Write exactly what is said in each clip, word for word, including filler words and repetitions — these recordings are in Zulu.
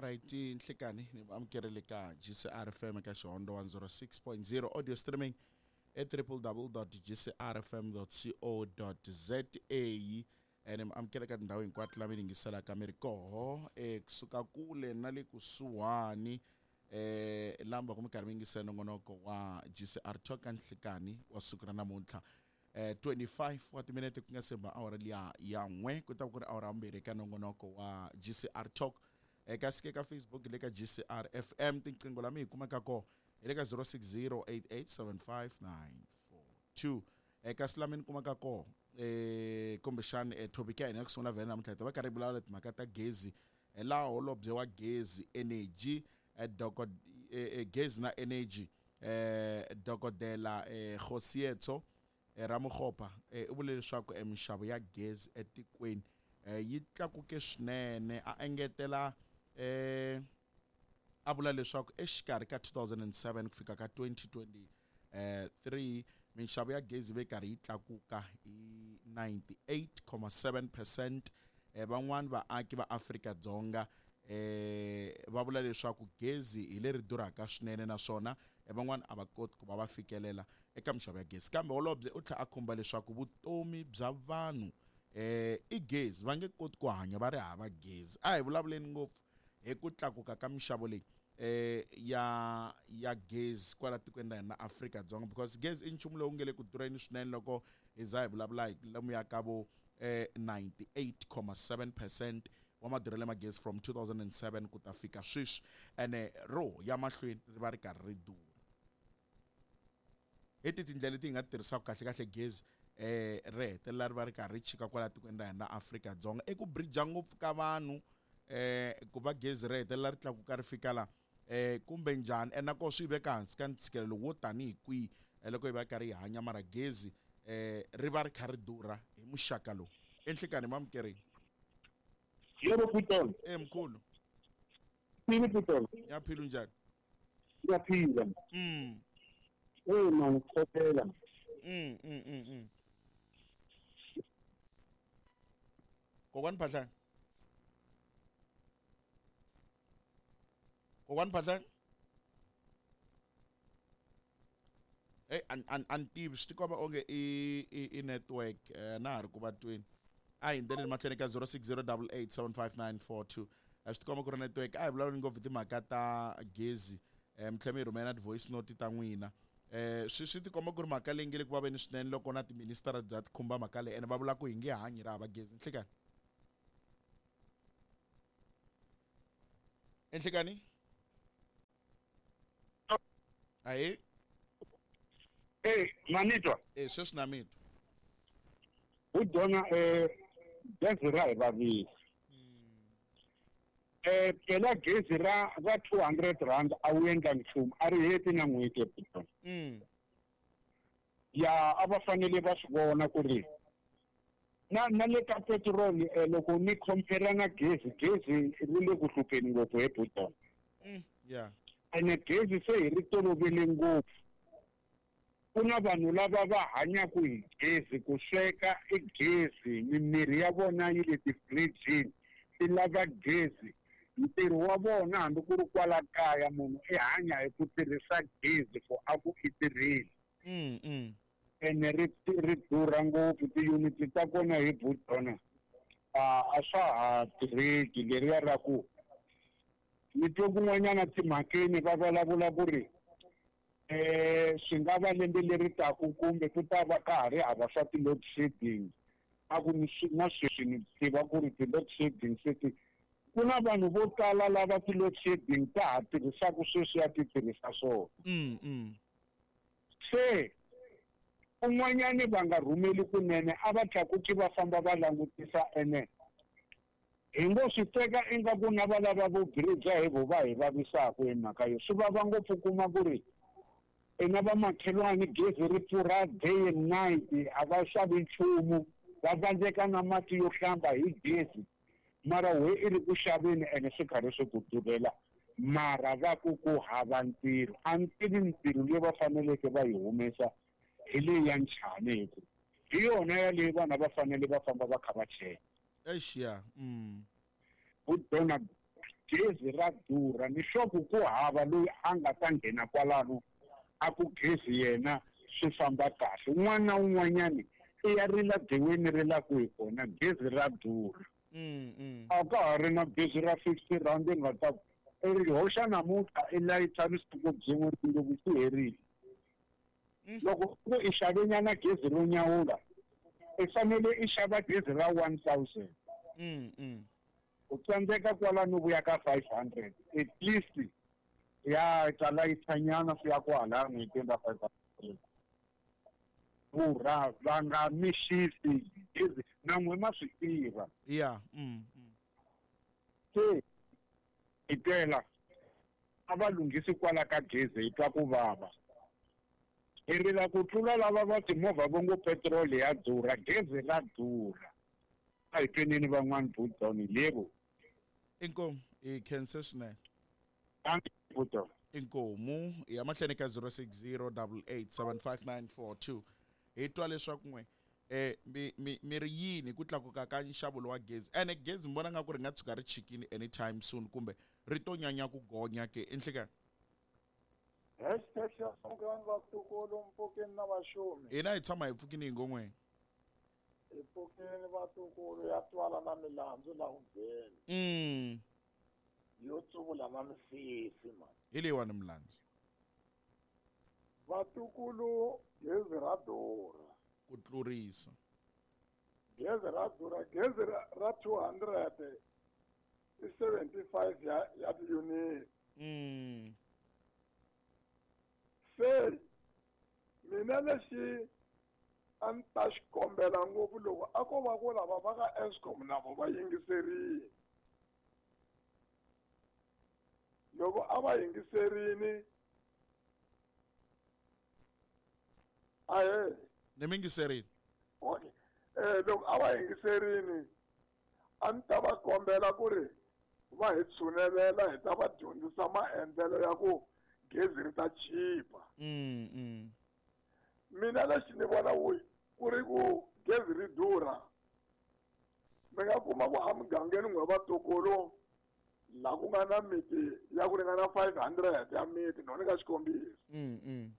Alright, inhlekani amkerele ka G C R F M ka Shondo one oh six point zero audio streaming at w w w dot g c r f m dot co dot z a and amkele ka ndhawu hinkwato lami ningisela ka mirikoho eh kusuka kule na le kusuhani eh lamba ku mi karhi mi yingisela nongonoko wa G C R Talk nhlekani wa siku ra namuntlha eh twenty-five wa timinete ku nga se ba awara liya ya n'we ku ta ku ri awara mbirhi ka nongonoko wa G C R Talk eka sike ka Facebook le ka G C R F M tinqingo lami hi kumeka ko le ka zero six zero eight eight seven five nine four two eka slamini kumeka ko eh kombexani eh topic ya hina ku sungula vhele namuntlha ta va karhi vulavula timhaka ta gezi la holobye wa gezi energy doko gezi na energy eh dokodela eh Khosiyetso Ramokgopa u vule leswaku emixavo ya gezi etikweni yi tlakuke swinene a engetela eh a vula leswaku exikarhi ka two thousand seven ku fika ka twenty twenty-three minxavo ya gezi ve karhi yi tlakuka hi ninety-eight point seven percent van'wani vaaki va Afrika-Dzonga eh va vula leswaku gezi hi leri durhaka swinene naswona van'wani a va koti ku va va fikelela eka minxavo ya gezi kambe holobye u tlha a khumba leswaku vutomi bya vanhu eh i gezi va nge koti ku hanya va ri hava gezi a hi vulavuleni ngopfu hi ku tlakuka ka minxavo leyi eh ya ya gezi kwala tikweni ra hina Afrika-Dzonga because gezi i nchumu lowu nge le ku durheni swinene loko hi za hi vulavula hi lomu ya ka vo eh ninety-eight point seven percent wa madurhelo ma gezi from two thousand seven ku ta fika sweswi ene ro ya mahlweni ri va ri karhi ri durha hi ti tindlela leti hi nga tirhisaka kahle kahle gezi eh re hetelela ri va ri karhi ri chika kwala tikweni ra hina Afrika-Dzonga eku bridge ngopfu ka vanhu eh ku va gezi re hetelela ri tlakuka ri fika la eh kumbe njhani ena ko swi veka hansi ka ntshikelelo wo tanihi kwihi loko hi va karhi hi hanya mara gezi eh ri va ri karhi durha hi muxaka lowu enhlekani mamkereni yebo Putol eh mkhulu Philo Putol ya philo njani yaphila mm eh man khophela mm mm mm mm kokwani phahla kokwani phahla eh an an antivi swi tikomba onge i i network na ha ri ku vatweni a hi ndeleni mahlweni ka zero six zero eight eight seven five nine four two a swi tikomba ku ri network a hi vulavuli ngopfu timhaka ta gezi um tlhela mi hi rhumela na voice note ta n'wina eh swi swi tikomba ku ri mhaka leyi nge le ku vaveni swinene loko na timinister za ti khumba mhaka leyi ene va vula ku hi nge hanyi ra hava gezi enhlekani enhlekani ahe eh manitwa eh sweswi na mitwa u dona eh gezi ra hi vavisi eh phela gezi ra va two hundred rand a wu endla nchumu a ri heti na n'hweti Putol mm ya a va fanele va swi vona ku ri na na le ka petrol loko ni compare na gezi gezi ri le ku hlupheni ngopfu he Putol mm yeah ene gezi se hi ri tolovele ngopfu ku na vanhu lava va hanyaku hi gezi ku sweka i gezi mimirhi ya vona yi le ti-fridge i lava gezi ntirho wa vona hambi ku ri kwala kaya munhu i hanya hi ku tirhisa gezi for a ku i tirheli mm mm ene ri ri durha ngopfu tiyuniti ta kona hi Putol a a swa ha tirheki leriya ra ku ni twe kun'wanyana timhakeni va vulavula ku ri eh swi nga va lembe leri taku kumbe ku ta va ka ha ri hava swa ti-load shedding a ku na sweswi ni tiva ku ri ti-load shedding se ti ku na vanhu vo tala lava ti-load shedding ta ha tirhisaka sweswi ya ti tirhisa swona mm mm se un'wanyani va nga rhumeli kunene a va tlakuki va famba va langutisa ene hi ngo swi teka ingaku na va lava vo bridge hi vo va hi vavisaka hi mhaka yo swi vava ngopfu kuma ku ri ena va makhelwani gezi ri pfurha day and night a va xavi nchumu va tsandzeka na mati yo hlamba hi gezi mara we i ri ku xaveni ene swi karhi swi ku durhela mara va ku ku hava ntirho a ni tivi ntirho leyi va faneleke va yi humesa hi leyi ya njhani hi ku hi yona yaleyi vana va fanele va famba va kha va cheka eish yeah mm u dona gezi ra durha ni xoku ku hava loyi a nga ta nghena kwalano a ku gezi yena swi famba kahle un'wana na un'wanyani i ya rila deweni ri la kwihi kona gezi ra durha a ka ha ri na gezi ra fifty rand i nga ta ri hoxa namuntlha i layita risiku byin'we loko swi herile loko i xave nyana gezi ro nyawula i fanele i xava gezi ra one thousand u tsandzeka kwalano vuya ka five hundred at least ya ta layita nyana swi ya kwala n'hwetini ra five hundred durha va nga mixisi gezi na n'we ma swi tiva ya se hi tela a va lunghisi kwala ka gezi hi twa ku vava hi rila ku tlula lava va timovha vo ngo petroli ya durha gezi ra durha a hi twenini van'wani buton lebo inkomo i concessionaire buton inkomo ya mahlweni ka zero six zero eight eight seven five nine four two hi twa leswaku n'we eh mi mi mi ri yini ku tlakuka ka nxavo wa gezi ene gezi mbona nga ku ri nga tshuka ri chikini anytime soon kumbe ri to nyanya ku gonya ke enhlekani hashtag ya songani vatukulu mpfukeni na vaxumi hina hi tshama hi pfukini hi ngongweni hi pfukeni vatukulu ya twala na milandzu laha ndzeni mm yo tsuvula na misisi man hi leyiwani milandzu vatukulu gezi ra durha ku tlurisa gezi ra durha gezi ra, ra two hundred i seventy-five ya ya unit mm se mina lexi a ni ta xi kombela ngopfu loko a ko va ku lava va ka Eskom na vo va yingiserini loko a va yingiserini a he ni mi yingiserini okay eh loko a va yingiserini a ni ta va kombela ku ri va hi tshunelela hi ta va dyondzisa maendlelo ya ku gezi ri ta chipa mm mm mina lexi ni vona ku ri ku gezi ri durha mi nga kuma ku a mugangeni n'we vatukulu laha ku nga na miti ya ku ringana five hundred ya miti no ni nga xikombiso mm mm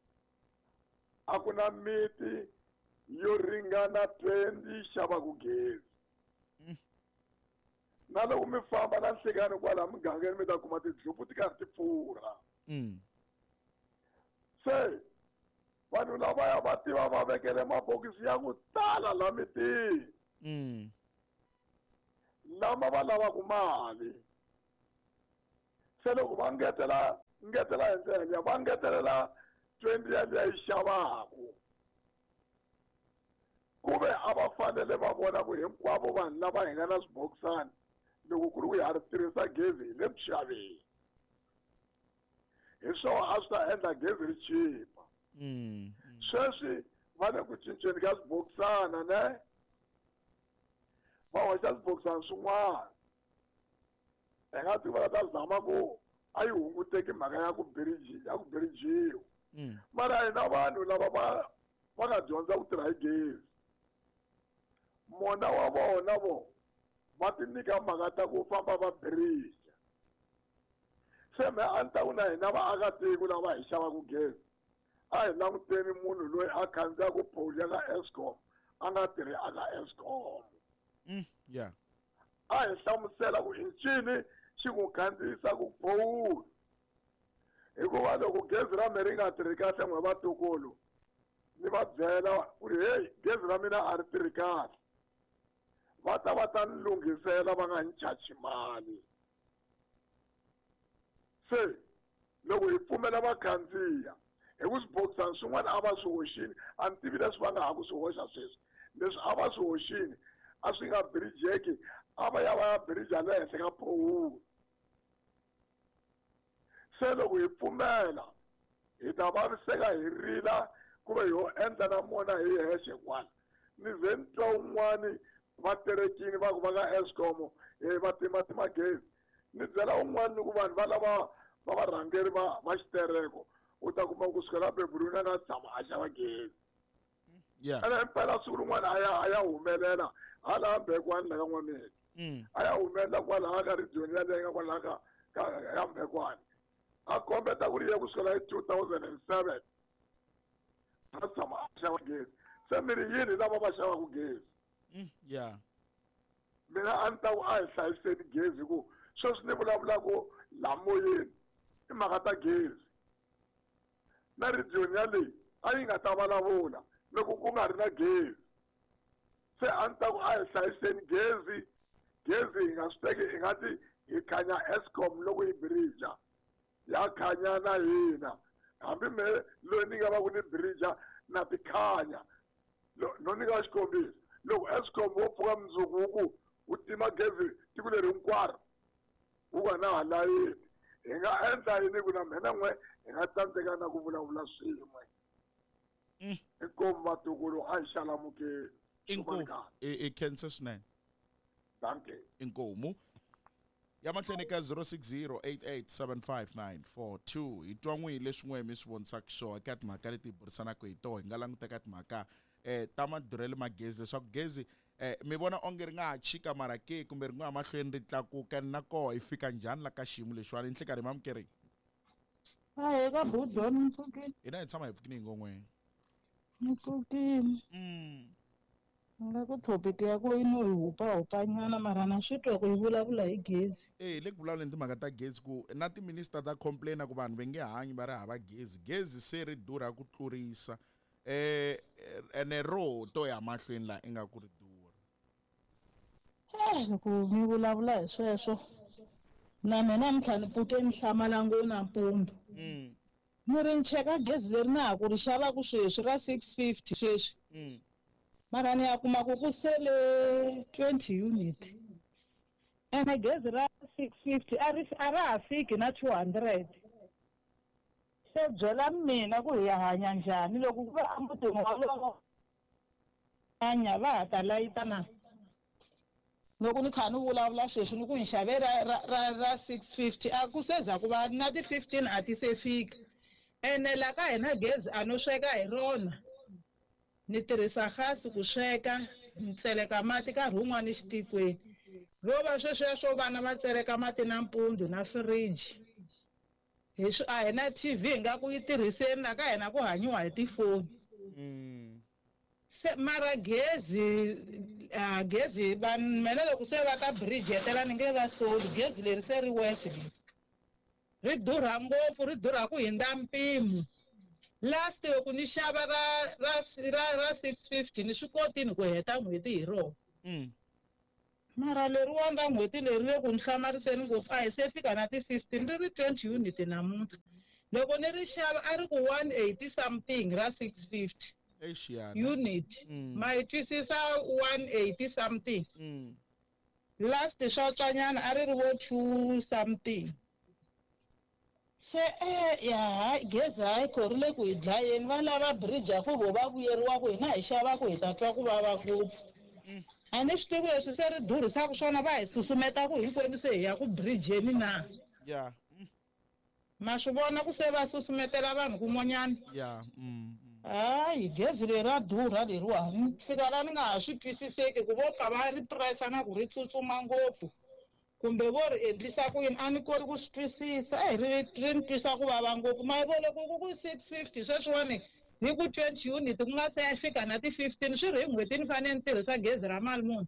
a ku na miti yo ringana twenty xavaku gezi na loko mi famba na nhlekani kwalaha mugangeni mi ta kuma tidlhupu ti karhi ti pfurha mm se vanhu lavaya va tiva va vekele mabokisi ya ku tala la mitini mm lama va lavaku mali se loko va ngetela ngetela hi ndlela liya va ngetelela twenty ya liya yi xavaku ku ve a va fanele va vona ku hinkwavo vanhu lava hi nga na swibokisani loko ku ri ku ya ri tirhisa gezi hi le ku xaveni hi swona a swi ta endla gezi ri chipa mm sweswi va le ku cinceni ka swibokisana ne va hoxa swibokisana swin'wana hi nga ti va ta zama ku a yi hunguteki mhaka ya ku biriji ya ku birijiwa mara hina vanhu lava va va nga dyondza ku tirha hi gezi mona wa vona vo va ti nyika mhaka ta ku famba va birija se me a ni ta ku na hina vaakatiko lava hi xavaku gezi a hi languteni munhu loyi a khandziyaka pole ya ka Eskom a nga tirhi aka Eskom mm yeah a hi hlamusela ku i ncini xi n'wi khandziyisa ku pole hikuva loko gezi ra mi ri nga tirhi kahle n'we vatukulu ni va byela ku ri heyi gezi ra mina a ri tirhi kahle va ta va ta ni lunghisela va nga ni chachi mali se loko hi pfumela vakhandziya hi ku swibokisana swin'wana a va swi hoxini a ni tivi leswi va nga ha ku swi hoxa sweswi leswi a va swi hoxini a swi nga birijeki a va ya va ya birija le henhla ka pole se loko hi pfumela hi ta vaviseka hi rila ku ve ho endla na mona hi hexe kwala ni ze ni twa un'wani va terekini va ku va ka Eskom va timatima gezi ni byela un'wani ni ku vanhu va lava va varhangeri va va xitereko u ta kuma ku sukela bebulweni a nga tshama a xava gezi yeah ene impela siku rin'wana a ya a ya humelela hala bekwani la ka n'wameti a ya humela kwalaha ka region yaleyo nga kwalaha ka ya Mbekwane a kombeta ku ri ya kusukela hi two thousand seven a tshama a xava gezi se mi ri yini lava va xavaku gezi ya mina a ni ta ku a hi hlayiseni gezi ku sweswi ni vulavulaka la moyeni i mhaka ta gezi na region yaleyi a yi nga ta vulavula loko ku nga ri na gezi se a ni ta ku a hi hlayiseni gezi gezi hi nga swi teki hi nga ti hi khanya Eskom loko yi birija ya khanya na hina hambi me loyi ni nga va ku ni birija na tikhanya no ni nga xikombiso loko Eskom wo pfuka mundzuku ku wu tima gezi tiko leri hinkwaro wu nga na halayini hi nga endla yini ku na mina n'we hi nga tsandzeka na ku vulavula swin'we inkomu vatukulu a hi xalamukeli inkomu i cancer swinene danke inkomu ya mahlweni ka zero six zero eight eight seven five nine four two hi twa n'wi leswi n'we mi swi vonisaka xona eka timhaka leti hi burisanaka hi tona hi nga languteka timhaka eh ta madurhelo magezi leswaku gezi eh mi vona onge ri nga ha chika mara ke kumbe ri nga ha mahlweni ri tlakuka na koho hi fika njhani la ka xiyimo lexiwani hi nhlekani ma mukeri a hi ka budoni mpfukini hina hi tshama hi pfukini hi ngongwena mpfukini mm nga ku topic ya ku ino hi hupa hupanyana mara na swi twa ku yi vulavula hi gezi eh le ku vulavuleni timhaka ta gezi ku na timinister ta complain ku vanhu va nge hanyi va ri hava gezi gezi se ri durha ku tlurisa eh ene ro to ya mahlweni la i nga ku ri durha eh loko mi vulavula hi sweswo na mina mtlha ni pfuke ni hlamala ngo nampundzu mm ni ri ni cheka gezi leri na ha ku ri xavaku sweswi ra six fifty sweswi mm mara ni ya kuma ku ku sele twenty unit ene gezi ra six fifty a ri a ra ha fiki na two hundred se byela mina ku hi hanya njhani loko ku va mutini walowo hanya va ha ta layita na loko ni kha ni vulavula sweswi ni ku ni xave ra ra ra six fifty a ku se za ku va na ti fifteen a ti se fika ene la ka hina gezi a no sweka hi rona ni tirhisa gasi ku sweka ni tseleka mati nkarhi wun'wani xitikweni ro va sweswiya swo vana va tseleka mati nampundzu na firiji hi swi a hi na T V hi nga ku yi tirhiseni la ka hina ku hanyiwa hi tifoni mm se mara gezi a gezi vanhu mina loko se va ta bridge hetela ni nge va soli gezi leri se ri west ri durha ngopfu ri durha ku hindza mpimo last loko ni xava ra ra ra ra six fifty ni swi kotini ku heta n'hweti hi rona mm mara leriwani ra n'hweti leri le ku ni hlamariseni ngopfu a hi se fika na ti fifteen ri ri twenty unit namuntlha loko ni ri xava a ri ku one eighty something ra six fifty exiyana unit mm ma yi twisisa one eighty something mm last swa tswanyana a ri ri vo two something se eh ya gezi hayi khorile ku hi dlayeni va lava bridge ya ku vo va vuyeriwa ku hina hi xava ku hi ta twa ku vava ngopfu a ni swi tivi leswi se ri durhisaka swona va hi susumeta ku hinkwenu se hi ya ku bridgeni na ya ma swi vona ku se va susumetela vanhu kun'wanyana ya mm hayi gezi leri ra durha leriwani fika la ni nga ha swi twisiseki ku vo ka va ri pressa na ku ri tsutsuma ngopfu kumbe vo ri endlisa ku yini a ni koti ku swi twisisa a hi ri ri ni twisa ku vava ngopfu ma yi vo loko ku ku six fifty sweswiwani hi ku twenty unit ku nga se ya fika na ti fifteen swi ri hi n'hweti ni fanele ni tirhisa gezi ra mali muni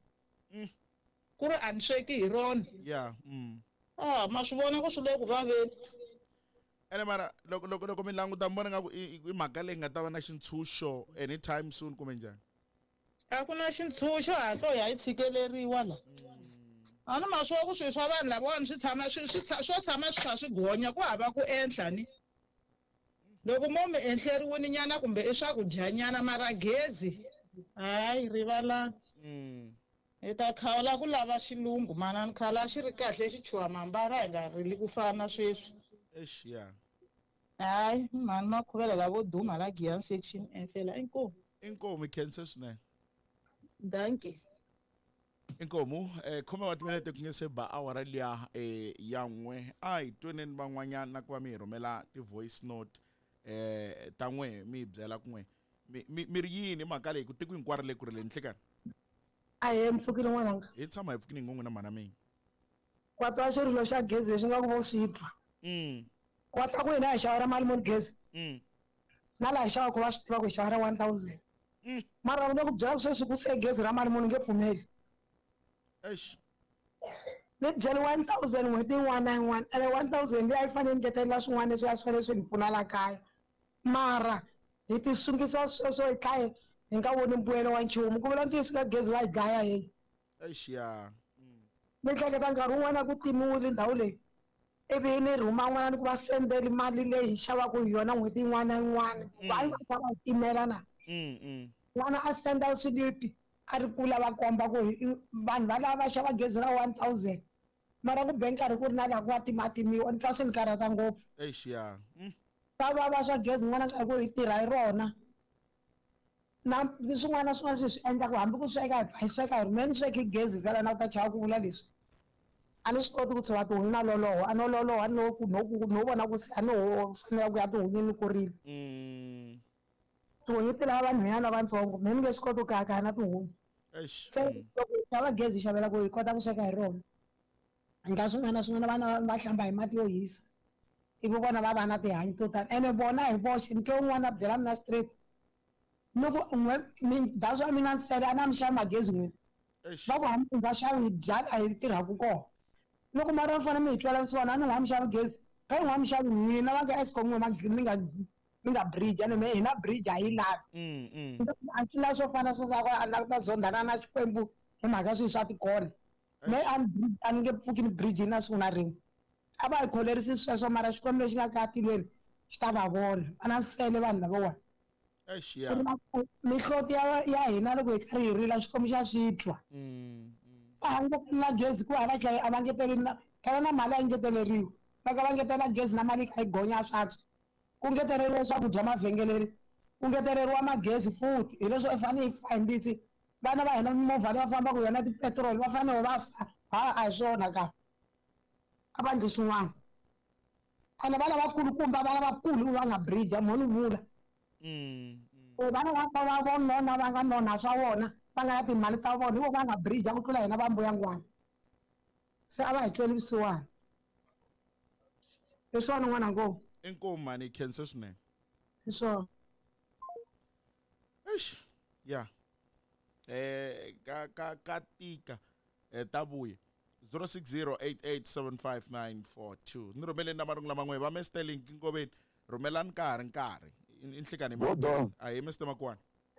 ku ri a ni sweki hi rona ya mm a ma swi vona ku swi le ku vaveni ene mara loko loko loko mi languta mi vona nga ku i i mhaka leyi nga ta va na xintshunxo anytime soon kumbe njhani a ku na xintshunxo hatlo ya yi tshikeleriwa la a ni ma swi wa ku swilo swa vanhu lavawani swi tshama swi swi swo tshama swi kha swi gonya ku hava ku endla ni loko mo mi endleriwini nyana kumbe i swakudya nyana mara gezi hayi rivalani mm hi ta khawula ku lava xilungu mana ni khala xi ri kahle xi chuha mambala hi nga rili ku fana sweswi exiya hayi mani ma khuvelela vo duma la Giyani section enfela inkomu inkomu cancer swinene danke inkomu eh khome wa timinete ku nge se ba awara liya eh ya n'we a hi tweneni van'wanyana na ku va mi hi rhumela ti-voice note eh ta n'we mi hi byela ku n'we mi mi ri yini mhaka leyi ku tiko hinkwaro le ku ri le nhlekani a hi mpfukile n'wananga hi tshama hi pfukini ngopfu na mana mina wa twa xirilo xa gezi leswi nga ku vo swi twa mm wa ta ku hina hi xavara mali muni gezi mm na laha hi xavaka va swi tiva ku hi xavara one thousand mm mara u le ku byela ku sweswi ku se gezi ra mali muni nge pfumeli eish ni byeli one thousand n'hweti yin'wana na yin'wana ene one thousand leyi a yi fanele ngetelela swin'wana leswi a swi fanele swi ni pfuna la kaya mara hi ti sungisa sweswo hi kaya hi nga voni mbuyelo wa nchumu ku vula ntiyiso ka gezi va hi dlaya hi eish ya ni hleketa nkarhi wun'wana ku timiwile ndhawu leyi ivi ni rhuma n'wana ni ku va sendeli mali leyi hi xavaka hi yona n'hweti yin'wana na yin'wana va yi va ta va hi timela na n'wana a senda swilipi a ri kula va komba ku vanhu va lava va xava gezi ra one thousand mara ku be nkarhi ku ri na laha ku va timatimiwa ni twa swi ni karhata ngopfu eish ya va vava swa gezi n'wana nkarhi ku hi tirha hi rona na swin'wana na swin'wana swi swi endlaka hambi ku sweka hi sweka hi ri me ni sweki gezi vhela na u ta chava ku vula leswi a ni swi koti ku tshova tihunya na loloho a no loloho no ku no ku no vona ku se a no fanela ku ya tihunya ni kurile tihunya ti lava vanhu nyana lavatsongo me ni nge swi koti ku kayakaya na tihunya se loko hi xava gezi hi xavela ku hi kota ku sweka hi rona hi nga swin'wana na swin'wana vana va hlamba hi mati yo hisa ivi vona va va na tihanyi to tani ene vona hi voxe ni ke un'wana a byela mina straight loko that's why mina nsele a na mi xavi magezi n'wini va ku hambi va xavi hi dyaka hi tirhaku kona loko mara va fanele mi hi twela swona a ni n'wa mi xavi gezi ka ni n'wa mi xavi n'wina va nga escom n'we mi nga mi nga bridge ene me hi na bridge a yi lavi a swi lavi swo fana swo sako a lava ku ta zondhana na xikwembu hi mhaka swilo swa tikona me a ni nge pfuki ni bridge na siku na rin'we a va hi kholerisi sweswo mara xikwembu lexi nga ka tilweni xi ta va vona va na nsele vanhu lavawani mihloti ya hina loko hi karhi hi rila xikwembu xa swi twa a ngeteli na gezi ku hala tlhela a va ngeteli na phela na mali a yi ngeteleriwi va ka va ngetela gezi na mali kha yi gonya swatswa ku ngeteleriwa swakudya mavhengeleri ku ngeteleriwa magezi futhi hi leswo i fanele hi fambisi vana va hina mimovha leyi va fambaka hi yona tipetroli va fanele va fa ha a hi swona ka a va ndli swin'wana ene va lavakulukumba va lavakulu va nga bridge a mhoni vula vana va va nona va nga nona swa vona va nga na timali ta vona hi vo va nga bridge a ku tlula hina va mbuyangwana se a va hi tweli vusiwana hi swona n'wana ngopfu inkomu mani khense swinene hi swona eish ya eh ka ka ka tika eh tabuye zero six zero eight eight seven five nine four two ni rhumele na marungu lama n'we va me sterling kinkoveni rhumela nkarhi nkarhi inhlikani mo ayi mister Makwana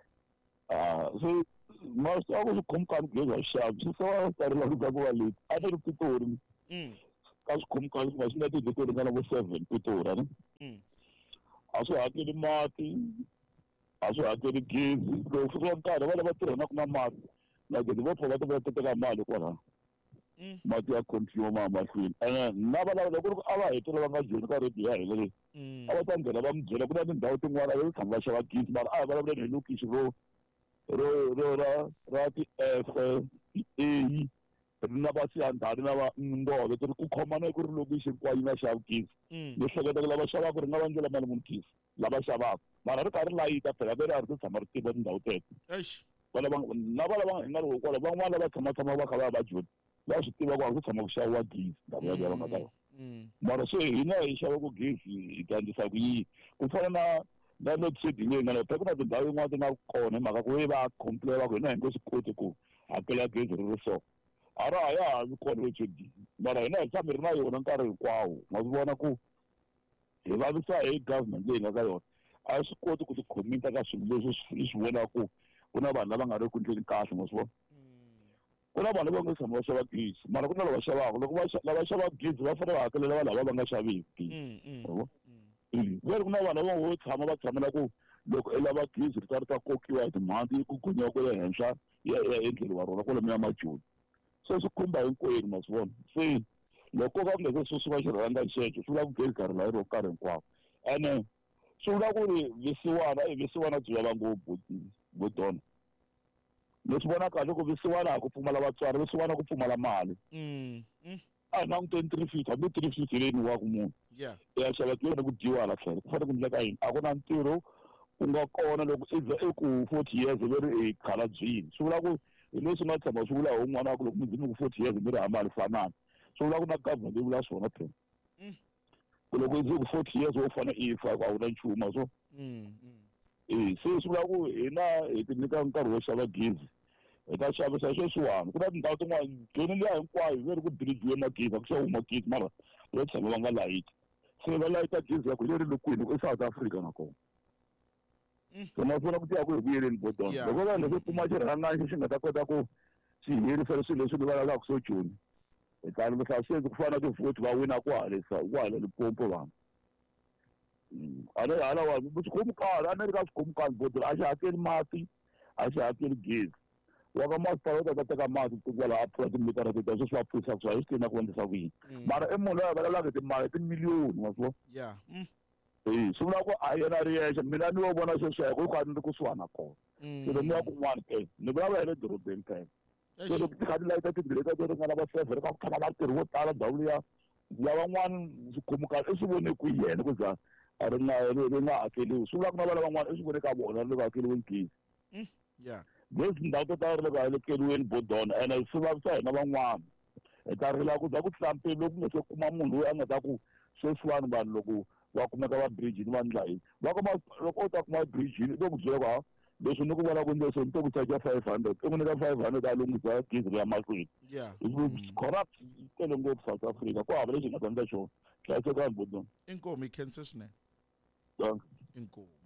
ah so mas aku khomkani geza xavi swi swa starila ku ku va late a ni ri Pitori mm ka swikhomkani va xina titori ngana vo seven Pitori ne mm a swi hakeli mati a swi hakeli gezi loko swi swa nkarhi va lava tirhanaka na mati na gezi vo pfa va teka mali kwala mati ya consumer mahlweni ene na va lava loko a va hetela va nga joni ka radio ya hina leyi a va ta nghena va mi byela ku na tindhawu tin'wana va tshama va xava gezi mara a hi vulavula hi lokixi ro ro ro ra ra ti-F ti-A ri na va swihandzani na va ngove ti ri ku khomana ku ri lokixi hinkwayo yi nga xavi gezi ni hleketa ku lava xavaka ri nga va endlela mali muni gezi lava xavaka mara ri karhi layita phela ve ri a ri ti tshama ri tiva tindhawu teto valava na va lava hi nga loko kwala van'wana lava tshamatshama va kha va ya va joni va swi tiva ku a ku tshama ku xaviwa gezi ndhawu yaleyo va nga ka yona mara se hina hi xavaku gezi hi ta endlisa ku yini ku fana na na loadshedding leyi nga leyo ku na tindhawu yin'wana ti nga kona hi mhaka ku ve va complain va ku hina hi nge swi koti ku hakela gezi ri ri so a ra ha ya ha vi kona loadshedding mara hina hi tshama hi ri na yona nkarhi hinkwawo ma swi vona ku hi vavisa hi government leyi nga ka yona a hi swi koti ku tikhomita ka swilo leswi hi swi vonaka ku ku na vanhu lava nga ri ku endleni kahle ma swi vona ku na vanhu va nga tshama va xava gezi mara ku na lava xavaka loko va lava xavaka gezi va fanele va hakelela va lava va nga xaviki veri ku na vanhu va vo tshama va tshamela ku loko i lava gezi ri ta ri ta kokiwa hi timhanti ku gonya ku le henhla ya ya endleriwa rona kwalomu ya majoni se swi khumba hinkwenu ma swi vona se loko va nge se swi va xirhanda xexo swi vula ku gezi karhi la yi ro nkarhi hinkwawo ene swi vula ku ri visiwana i visiwana byi lava ngopfu bodona leswi vona kahle ku visiwana ku pfumala vatswari visiwana ku pfumala mali a hi languteni three fifty hambi three fifty leyi niwaku munhu ya xava kiyona ku dyiwa hala tlhelo ku fanele ku endleka yini a ku na ntirho ku nga kona loko i za i ku forty years ve ri ekhalabyini swi vula ku hi leswi nga tshama swi vula hi un'wana wa ku loko mi ze mi ku forty years mi ri hambana fanana swi vula ku na government yi vula swona phela ku loko yi ze ku forty years wo fane i fa a wu na nchumu so eh se swi vula ku hina hi ti nyika nkarhi wo xava gezi hi ta xavisa sweswiwani ku na tindhawu tin'wana joni liya hinkwayo ve ri ku dirijiwe magezi a ku xaviwi magezi mara va tshama va nga layiti se va layita gezi ya ku leri le kwini ku South Africa nakona so ma vona ku tiya ku hi vuyeleni bodon loko vanhu leswi kuma xirhangana xi nga ta kota ku xi herisa swilo leswi va lavaka swo joni hi ta lungisa sweswi ku fana na tivhoti va wina ku halisa ku hala Limpopo vanhu a ri hala vanhu swikhomukani a ni ri ka swikhomukani bodon a xi hakeli mati a xi hakeli gezi wa ka masipala u ta ta teka mati kwala a phula timitara tita sweswi va pfurisa ku swa hi swi tina ku endlisa ku yini mara i munhu loyi a valalaka timali timiliyoni wa swo yeah eh swi vula ku a yena ri yexe mina ni wo vona sweswo hi ku ka ni ri kusuhana kona so ni ya kun'wana ke ni vulavula hi le dorobeni ka so loko ti kha ti layita tidireta to ringana va seven ka ku tshama vatirhi vo tala ndhawu liya ya van'wana swikhomukani i swi vone ku yena ku za a ri nga ri nga hakeliwi swi vula ku na vana van'wana i swi vone ka vona ri va hakeliweni gezi yeah lezi ndhawu to tala ri va hakeliweni bodon ene swi vavisa hina van'wana hi ta rila ku za ku hlampeni loko nga se kuma munhu loyi a nga ta ku sweswiwani vanhu loko va kumeka va bridge ni va ndla yini va kuma loko u ta kuma bridge i to ku byela ku ha leswi ni ku vona ku ndleswo ni to ku charge five hundred i ku nyika five hundred a lunghisa gezi ri ya mahlweni yeah corrupt tele ngopfu South Africa ku hava lexi nga ta endla xona hlayisekani bodon inkomi i khense swinene danke inkomi